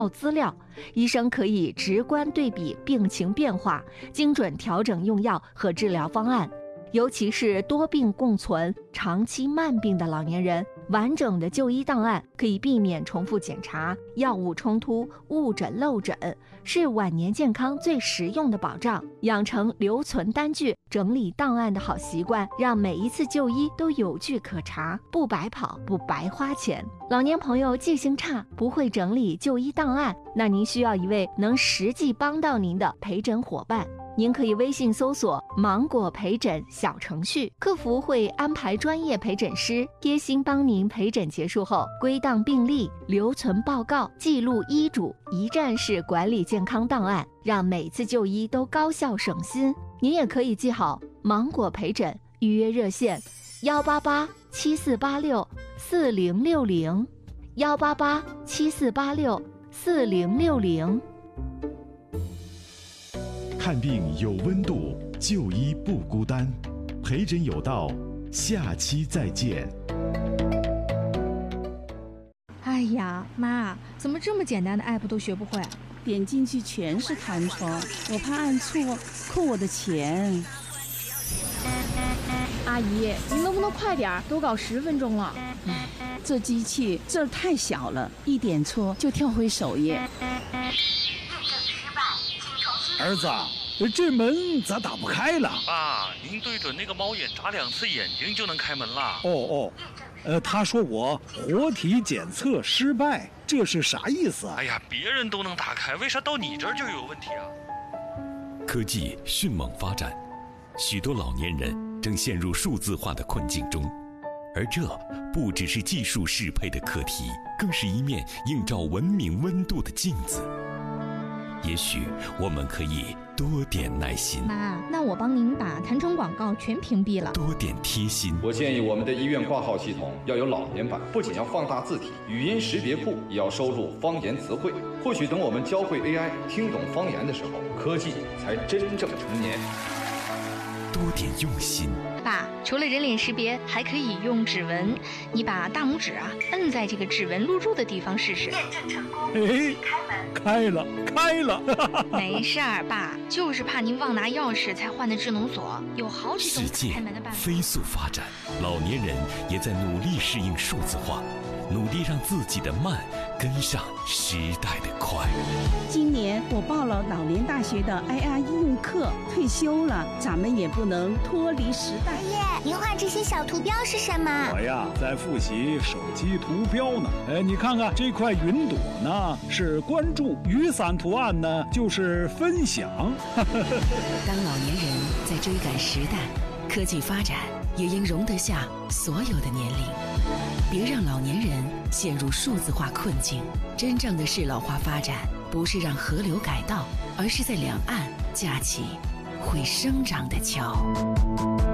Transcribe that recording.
资料，医生可以直观对比病情变化，精准调整用药和治疗方案。尤其是多病共存、长期慢病的老年人，完整的就医档案可以避免重复检查、药物冲突、误诊漏诊，是晚年健康最实用的保障。养成留存单据、整理档案的好习惯，让每一次就医都有据可查，不白跑，不白花钱。老年朋友记性差，不会整理就医档案，那您需要一位能实际帮到您的陪诊伙伴。您可以微信搜索芒果陪诊小程序，客服会安排专业陪诊师贴心帮您陪诊结束后归档病历、留存报告、记录医嘱，一站式管理健康档案，让每次就医都高效省心。您也可以记好芒果陪诊预约热线18874864060，18874864060。 看病有温度，就医不孤单，陪诊有道，下期再见。 哎呀，妈，怎么这么简单的 app 都学不会？ 点进去全是弹窗，我怕按错扣我的钱。 阿姨，您能不能快点？都搞10分钟了。 这机器字儿太小了，一点错就跳回首页。 儿子，这门咋打不开了？ 爸，您对准那个猫眼眨2次眼睛就能开门了。 他说我活体检测失败，这是啥意思啊？ 哎呀，别人都能打开，为啥到你这儿就有问题啊？ 科技迅猛发展，许多老年人正陷入数字化的困境中，而这不只是技术适配的课题，更是一面映照文明温度的镜子。也许我们可以多点耐心。 妈，那我帮您把弹窗广告全屏蔽了。 多点贴心。 我建议我们的医院挂号系统要有老年版，不仅要放大字体，语音识别库也要收录方言词汇。或许等我们教会 AI 听懂方言的时候，科技才真正成年。 多点用心。 爸，除了人脸识别，还可以用指纹。你把大拇指摁在这个指纹录入的地方试试。 验证成功。开了。 没事儿，爸，就是怕您忘拿钥匙才换的智能锁，有好几种开门的办法。 世界飞速发展，老年人也在努力适应数字化，努力让自己的慢跟上时代的快。 今年我报了老年大学的 AI 应用课，退休了，咱们也不能脱离时代。 爷爷，您画这些小图标是什么？ 我呀，在复习手机图标呢。你看看这块云朵呢，是关注；雨伞图案呢，就是分享。 当老年人在追赶时代，科技发展也应容得下所有的年龄。别让老年人陷入数字化困境。真正的适老化发展，不是让河流改道，而是在两岸架起会生长的桥。